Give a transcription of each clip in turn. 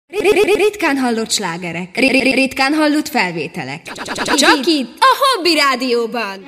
Ritkán hallott slágerek, ritkán hallott felvételek. Csak itt, a Hobby Rádióban.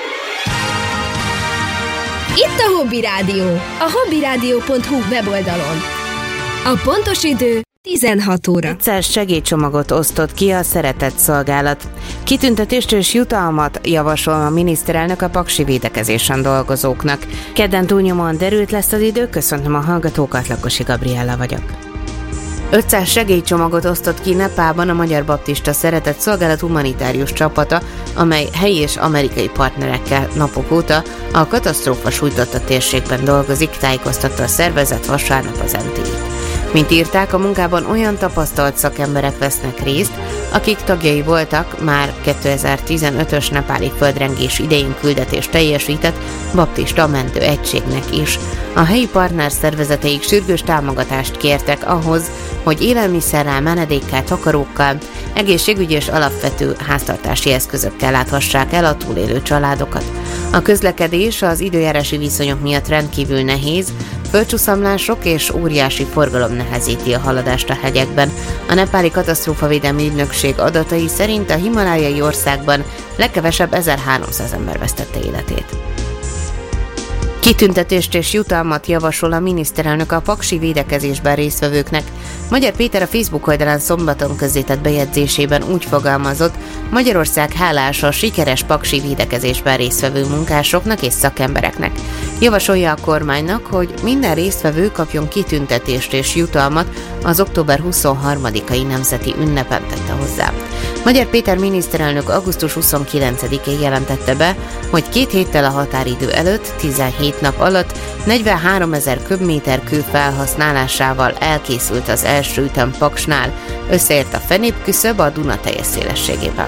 Itt a Hobby Rádió, a hobbyradio.hu weboldalon. A pontos idő 16 óra. 200 segélycsomagot osztott ki a Szeretett Szolgálat. Kitüntetést és jutalmat javasol a miniszterelnök a paksi védekezésen dolgozóknak. Kedden túlnyomóan derült lesz az idő, köszöntöm a hallgatókat, Lakosi Gabriella vagyok. 500 segélycsomagot osztott ki Nepálban a Magyar Baptista Szeretett Szolgálat humanitárius csapata, amely helyi és amerikai partnerekkel napok óta a katasztrófa sújtotta térségben dolgozik, tájékoztatta a szervezet vasárnap az NTI. Mint írták, a munkában olyan tapasztalt szakemberek vesznek részt, akik tagjai voltak már 2015-ös nepáli földrengés idején küldetést teljesített baptista mentő egységnek is. A helyi partner szervezeteik sürgős támogatást kértek ahhoz, hogy élelmiszerrel, menedékkel, takarókkal, egészségügyi és alapvető háztartási eszközökkel láthassák el a túlélő családokat. A közlekedés az időjárási viszonyok miatt rendkívül nehéz, földcsúszamlások és óriási forgalom nehezíti a haladást a hegyekben. A nepáli katasztrófavédelmi ügynökség adatai szerint a himalájai országban legkevesebb 1300 ember vesztette életét. Kitüntetést és jutalmat javasol a miniszterelnök a paksi védekezésben résztvevőknek. Magyar Péter a Facebook oldalán szombaton közzétett bejegyzésében úgy fogalmazott, Magyarország hálás a sikeres paksi védekezésben résztvevő munkásoknak és szakembereknek. Javasolja a kormánynak, hogy minden résztvevő kapjon kitüntetést és jutalmat az október 23-ai nemzeti ünnepen, tette hozzá. Magyar Péter miniszterelnök augusztus 29-én jelentette be, hogy 2 héttel a határidő előtt 17 nap alatt 43 000 köbméter kő felhasználásával elkészült az első ütem Paksnál, összeért a fenépküszöb a Duna teljes szélességében.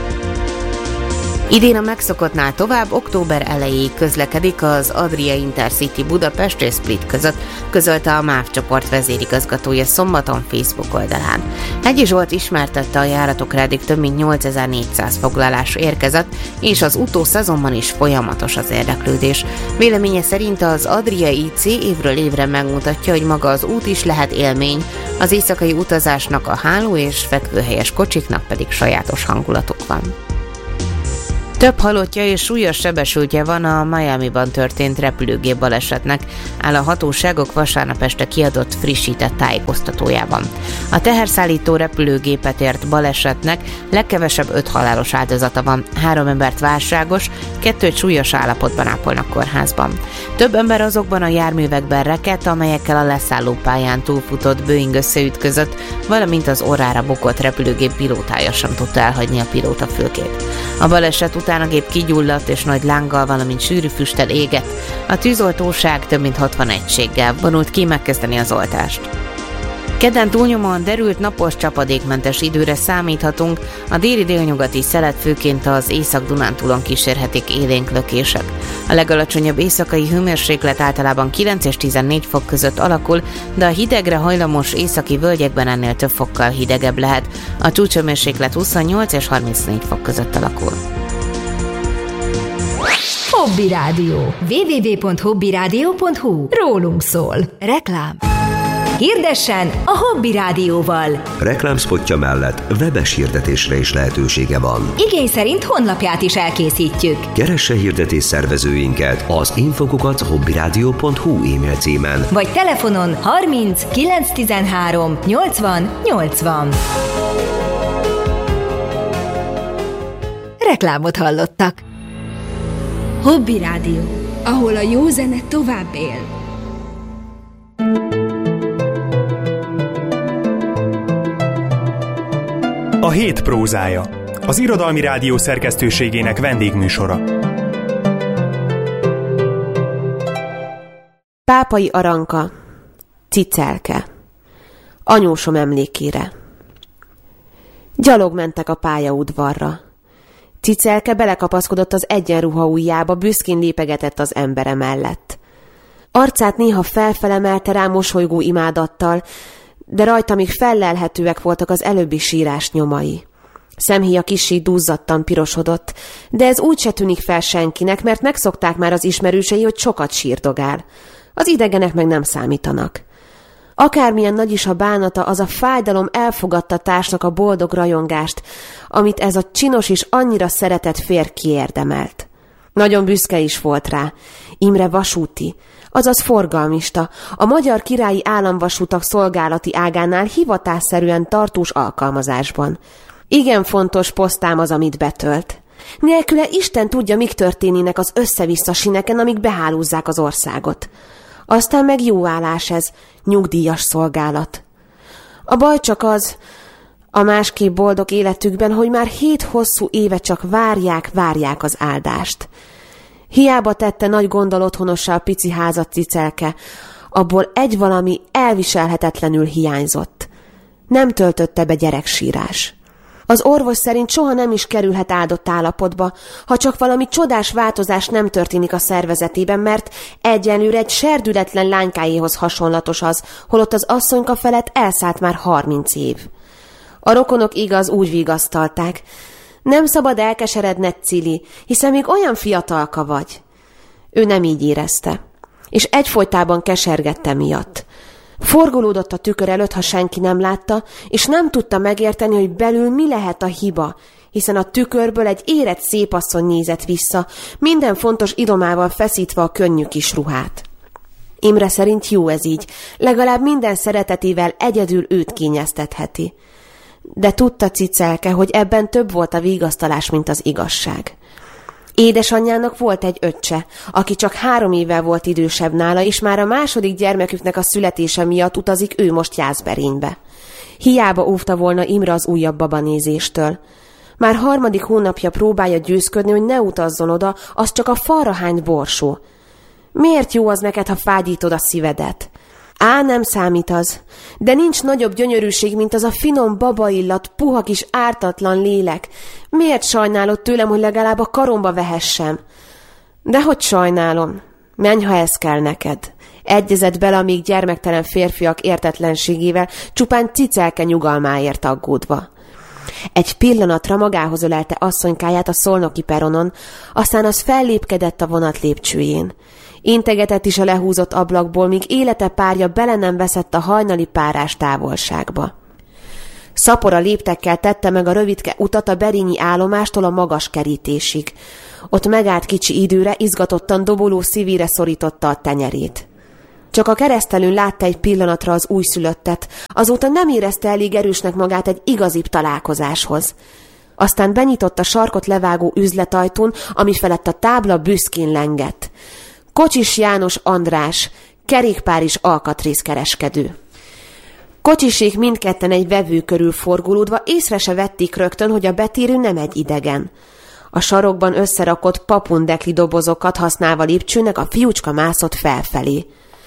Idén a megszokottnál tovább október elejéig közlekedik az Adria Intercity Budapest és Split között, közölte a MÁV csoport vezérigazgatója szombaton Facebook oldalán. Hegyi Zsolt ismertette, a járatokra eddig több mint 8400 foglalás érkezett, és az utószezonban is folyamatos az érdeklődés. Véleménye szerint az Adria IC évről évre megmutatja, hogy maga az út is lehet élmény, az éjszakai utazásnak a háló és fekvőhelyes kocsiknak pedig sajátos hangulatuk van. Több halottja és súlyos sebesültje van a Miamiban történt repülőgép balesetnek, áll a hatóságok vasárnap este kiadott frissített tájékoztatójában. A teherszállító repülőgépet ért balesetnek legkevesebb 5 halálos áldozata van, 3 embert válságos, 2 súlyos állapotban ápolnak kórházban. Több ember azokban a járművekben rekedt, amelyekkel a leszállópályán túlfutott Boeing összeütközött, valamint az orrára bukott repülőgép pilótája sem tudta elhagyni a pilótafülkét. A baleset után a gép kigyulladt és nagy lánggal, valamint sűrű füsttel égett. A tűzoltóság több mint 60 egységgel vonult ki megkezdeni az oltást. Kedden túlnyomóan derült, napos, csapadékmentes időre számíthatunk, a déli-délnyugati szelet főként az Észak-Dunántúlon kísérhetik élénk lökések. A legalacsonyabb éjszakai hőmérséklet általában 9 és 14 fok között alakul, de a hidegre hajlamos északi völgyekben ennél több fokkal hidegebb lehet. A csúcshőmérséklet 28 és 34 fok között alakul. Hobby Rádió. www.hobbyradio.hu. Rólunk szól. Reklám. Hirdessen a Hobby Rádióval. Reklámspotja mellett webes hirdetésre is lehetősége van. Igény szerint honlapját is elkészítjük. Keresse hirdetés szervezőinket az info@hobbyradio.hu e-mail címen. Vagy telefonon 30 913 80 80. Reklámot hallottak. Hobby Rádió, ahol a jó zene tovább él. A hét prózája. Az Irodalmi Rádió szerkesztőségének vendégműsora. Pápai Aranka, Cicelke, anyósom emlékére. Gyalog mentek a pályaudvarra. Cicelke belekapaszkodott az egyenruha ujjába, büszkén lépegetett az embere mellett. Arcát néha felfelemelte rá mosolygó imádattal, de rajta még fellelhetőek voltak az előbbi sírás nyomai. Szemhéja kissé duzzadtan pirosodott, de ez úgy se tűnik fel senkinek, mert megszokták már az ismerősei, hogy sokat sírdogál. Az idegenek meg nem számítanak. Akármilyen nagy is a bánata, az a fájdalom elfogadta társnak a boldog rajongást, amit ez a csinos és annyira szeretett férj kiérdemelt. Nagyon büszke is volt rá. Imre vasúti, azaz forgalmista, a Magyar Királyi Államvasutak szolgálati ágánál hivatásszerűen tartós alkalmazásban. Igen fontos posztám az, amit betölt. Nélküle Isten tudja, mik történnének az össze-vissza sineken, amik behálózzák az országot. Aztán meg jó állás ez, nyugdíjas szolgálat. A baj csak az, a másképp boldog életükben, hogy már 7 hosszú éve csak várják az áldást. Hiába tette nagy gonddal otthonossá a pici házat Cicelke, abból egy valami elviselhetetlenül hiányzott. Nem töltötte be gyereksírás. Az orvos szerint soha nem is kerülhet áldott állapotba, ha csak valami csodás változás nem történik a szervezetében, mert egyenlőre egy serdületlen lánykájéhoz hasonlatos az, holott az asszonyka felett elszállt már 30 év. A rokonok igaz úgy vigasztalták. Nem szabad elkeseredned, Cili, hiszen még olyan fiatalka vagy. Ő nem így érezte, és egyfolytában kesergette miatt. Forgolódott a tükör előtt, ha senki nem látta, és nem tudta megérteni, hogy belül mi lehet a hiba, hiszen a tükörből egy érett szépasszony nézett vissza, minden fontos idomával feszítve a könnyű kis ruhát. Imre szerint jó ez így, legalább minden szeretetével egyedül őt kényeztetheti. De tudta Cicelke, hogy ebben több volt a vigasztalás, mint az igazság. Édesanyjának volt egy öccse, aki csak 3 évvel volt idősebb nála, és már a második gyermeküknek a születése miatt utazik ő most Jászberénybe. Hiába óvta volna Imre az újabb babanézéstől. Már 3. hónapja próbálja győzködni, hogy ne utazzon oda, az csak a falra hányt borsó. Miért jó az neked, ha fágyítod a szívedet? Á, nem számít az, de nincs nagyobb gyönyörűség, mint az a finom babaillat, puha kis ártatlan lélek. Miért sajnálod tőlem, hogy legalább a karomba vehessem? Dehogy sajnálom. Menj, ha ez kell neked. Egyezett bele a még gyermektelen férfiak értetlenségével, csupán Cicelke nyugalmáért aggódva. Egy pillanatra magához ölelte asszonykáját a szolnoki peronon, aztán az fellépkedett a vonat lépcsőjén. Integetett is a lehúzott ablakból, míg élete párja bele nem veszett a hajnali párás távolságba. Szapora léptekkel tette meg a rövidke utat a berényi állomástól a magas kerítésig. Ott megállt kicsi időre, izgatottan doboló szívére szorította a tenyerét. Csak a keresztelőn látta egy pillanatra az újszülöttet, azóta nem érezte elég erősnek magát egy igazibb találkozáshoz. Aztán benyitott a sarkot levágó üzletajtón, ami felett a tábla büszkén lengett. Kocsis János András, kerékpár és alkatrészkereskedő. Kocsisék mindketten egy vevő körül forgolódva észre se vették rögtön, hogy a betérő nem egy idegen. A sarokban összerakott papundekli dobozokat használva lépcsőnek a fiúcska mászott felfelé.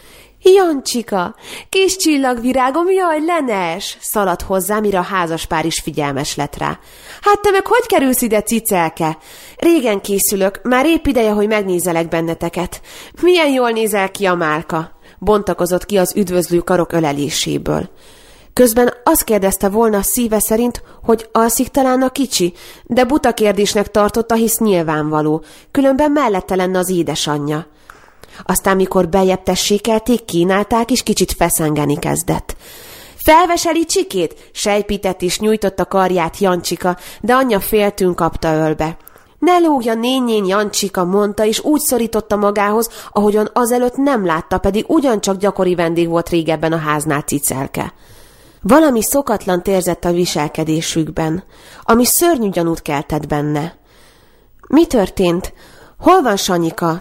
Jancsika, kis csillagvirágom, jaj, Lenes! Szaladt hozzá, mire a házaspár is figyelmes lett rá. Hát te meg hogy kerülsz ide, Cicelke? Régen készülök, már épp ideje, hogy megnézelek benneteket. Milyen jól nézel ki a málka? Bontakozott ki az üdvözlő karok öleléséből. Közben azt kérdezte volna szíve szerint, hogy alszik talán a kicsi, de buta kérdésnek tartotta, hisz nyilvánvaló, különben mellette lenne az édesanyja. Aztán, mikor bejebb tessékelték, kínálták, és kicsit feszengeni kezdett. Felveseli Csikét? Sejpített és nyújtott a karját Jancsika, de anyja féltőn kapta ölbe. Ne lógja, nényén, Jancsika, mondta, és úgy szorította magához, ahogyan azelőtt nem látta, pedig ugyancsak gyakori vendég volt régebben a háznál Cicelke. Valami szokatlant érzett a viselkedésükben, ami szörnyű gyanút keltett benne. Mi történt? Hol van Sanyika?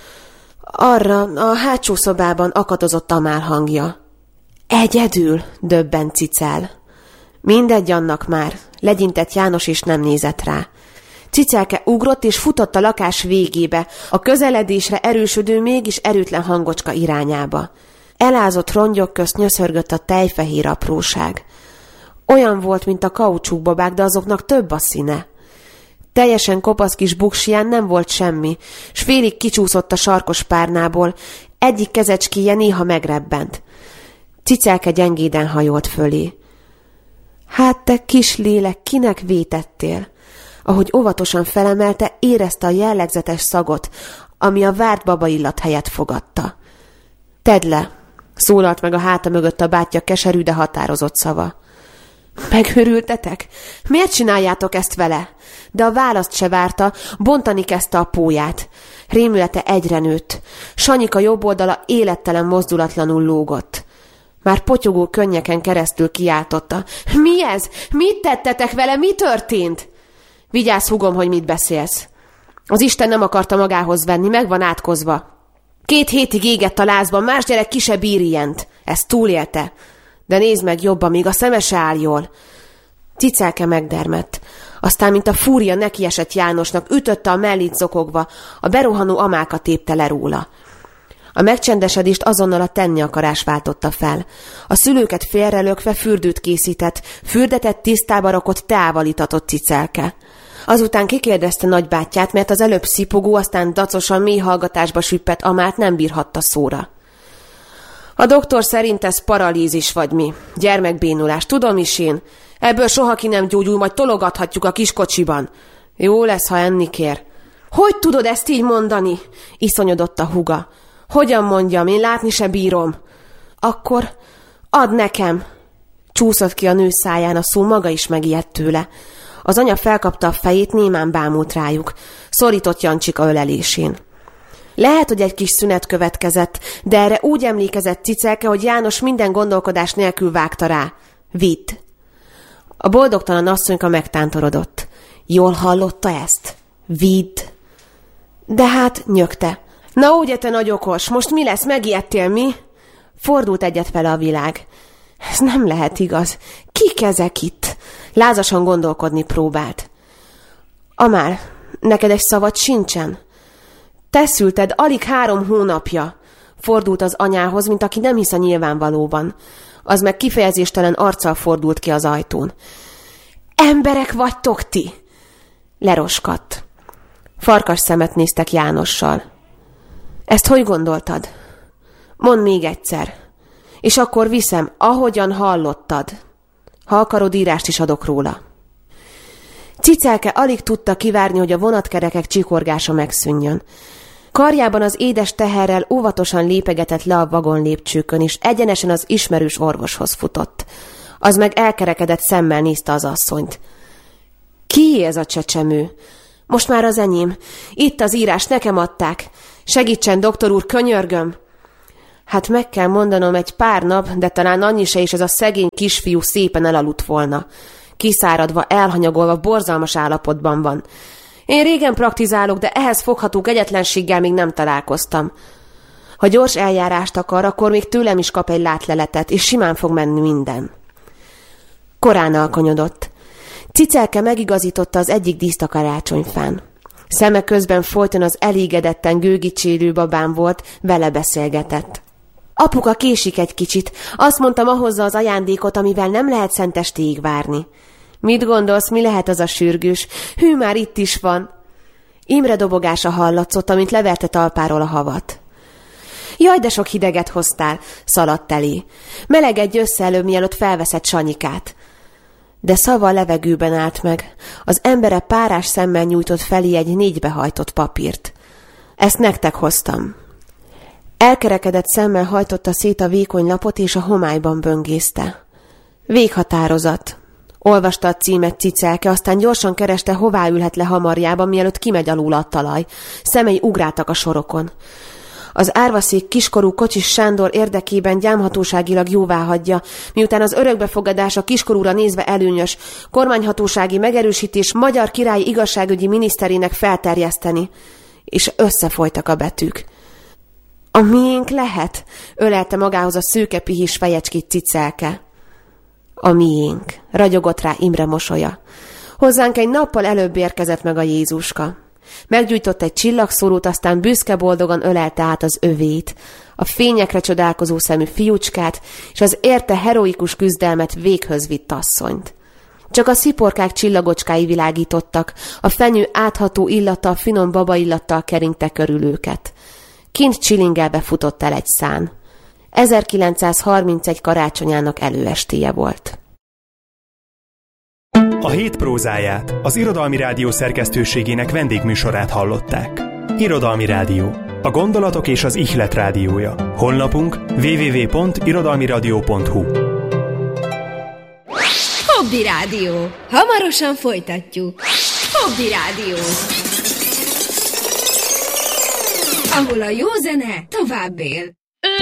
Arra, a hátsó szobában akadozott Amál hangja. Egyedül, döbbent Cicel. Mindegy annak már, legyintett János, és nem nézett rá. Cicelke ugrott és futott a lakás végébe, a közeledésre erősödő, mégis erőtlen hangocska irányába. Elázott rongyok közt nyöszörgött a tejfehér apróság. Olyan volt, mint a kaucsukbabák, de azoknak több a színe. Teljesen kopasz kis buksiján nem volt semmi, s félig kicsúszott a sarkos párnából, egyik kezecskéje néha megrebbent. Cicelke gyengéden hajolt fölé. Hát te kis lélek, kinek vétettél? Ahogy óvatosan felemelte, érezte a jellegzetes szagot, ami a várt babaillat helyett fogadta. Tedd le, Szólalt meg a háta mögött a bátyja keserű, de határozott szava. Megőrültetek? Miért csináljátok ezt vele? De a választ se várta, bontani kezdte a póját. Rémülete egyre nőtt. Sanyika jobb oldala élettelen mozdulatlanul lógott. Már potyogó könnyeken keresztül kiáltotta. Mi ez? Mit tettetek vele? Mi történt? Vigyázz, húgom, hogy mit beszélsz. Az Isten nem akarta magához venni, meg van átkozva. 2 hétig égett a lázban, más gyerek ki se bír ilyent. Ezt túlélte. De nézd meg jobban, még a szeme se áll jól. Cicelke megdermedt. Aztán, mint a fúria nekiesett Jánosnak, ütötte a mellét zokogva, a berohanó amákat tépte le róla. A megcsendesedést azonnal a tenni akarás váltotta fel. A szülőket félrelökve fürdőt készített, fürdetett, tisztába rakott, teával itatott Cicelke. Azután kikérdezte nagybátyját, mert az előbb szipogó, aztán dacosan mély hallgatásba süppett amát nem bírhatta szóra. A doktor szerint ez paralízis vagy mi. Gyermekbénulás, tudom is én. Ebből soha ki nem gyógyul, majd tologathatjuk a kiskocsiban. Jó lesz, ha enni kér. Hogy tudod ezt így mondani? Iszonyodott a húga. Hogyan mondjam, én látni se bírom. Akkor add nekem. Csúszott ki a nő száján, a szó maga is megijedt tőle. Az anya felkapta a fejét, némán bámult rájuk. Szorított Jancsika ölelésén. Lehet, hogy egy kis szünet következett, de erre úgy emlékezett Cicelke, hogy János minden gondolkodás nélkül vágta rá. Vidd! A boldogtalan asszonyka megtántorodott. Jól hallotta ezt? Vidd! De hát nyögte. Na ugye te nagy okos, most mi lesz, megijedtél mi? Fordult egyet vele a világ. Ez nem lehet igaz. Kik ezek itt? Lázasan gondolkodni próbált. Amár, neked egy szavad sincsen? Te szülted alig 3 hónapja. Fordult az anyához, mint aki nem hisz a nyilvánvalóban. Az meg kifejezéstelen arccal fordult ki az ajtón. Emberek vagytok ti! Leroskadt. Farkas szemet néztek Jánossal. Ezt hogy gondoltad? Mondd még egyszer. És akkor viszem, ahogyan hallottad. Ha akarod, írást is adok róla. Cicelke alig tudta kivárni, hogy a vonatkerekek csikorgása megszűnjön. Karjában az édes teherrel óvatosan lépegetett le a vagon lépcsőkön, és egyenesen az ismerős orvoshoz futott. Az meg elkerekedett szemmel nézte az asszonyt. Ki ez a csecsemő? Most már az enyém. Itt az írás, nekem adták. Segítsen, doktor úr, könyörgöm. Hát meg kell mondanom, egy pár nap, de talán annyi se is ez a szegény kisfiú szépen elaludt volna. Kiszáradva, elhanyagolva, borzalmas állapotban van. Én régen praktizálok, de ehhez fogható kegyetlenséggel még nem találkoztam. Ha gyors eljárást akar, akkor még tőlem is kap egy látleletet, és simán fog menni minden. Korán alkonyodott. Cicelke megigazította az egyik díszt a karácsonyfán. Szeme közben folyton az elégedetten gőgicsérő babám volt, vele beszélgetett. Apuka késik egy kicsit, azt mondtam, ahhozza az ajándékot, amivel nem lehet szentestéig várni. Mit gondolsz, mi lehet az a sürgős? Hű, már itt is van. Imre dobogása hallatszott, amint leverte talpáról a havat. Jaj, de sok hideget hoztál, szaladt elé. Melegedj össze előbb, mielőtt felveszed Sanyikát. De szava a levegőben állt meg. Az embere párás szemmel nyújtott felé egy 4-be hajtott papírt. Ezt nektek hoztam. Elkerekedett szemmel hajtotta szét a vékony lapot, és a homályban böngészte. Véghatározat. Olvasta a címet Cicelke, aztán gyorsan kereste, hová ülhet le hamarjában, mielőtt kimegy alul a talaj. Szemei ugráltak a sorokon. Az árvaszék kiskorú Kocsis Sándor érdekében gyámhatóságilag jóváhagyja, miután az örökbefogadás a kiskorúra nézve előnyös, kormányhatósági megerősítés magyar királyi igazságügyi miniszterének felterjeszteni. És összefolytak a betűk. A miénk lehet? Ölelte magához a szőke pihis fejecskét Cicelke. A miénk, ragyogott rá Imre mosolya. Hozzánk egy nappal előbb érkezett meg a Jézuska. Meggyújtott egy csillagszórót, aztán büszke boldogan ölelte át az övét, a fényekre csodálkozó szemű fiúcskát, és az érte heroikus küzdelmet véghöz vitt asszonyt. Csak a sziporkák csillagocskái világítottak, a fenyő átható illata, a finom babaillattal keringte körül őket. Kint Csilingelbe futott el egy szán. 1931 karácsonyának előestéje volt. A hét prózáját, az Irodalmi Rádió szerkesztőségének vendégműsorát hallották. Irodalmi Rádió. A gondolatok és az ihlet rádiója. Honlapunk www.irodalmiradio.hu. Hobby Rádió. Hamarosan folytatjuk. Hobby Rádió. Ahol a jó zene tovább él.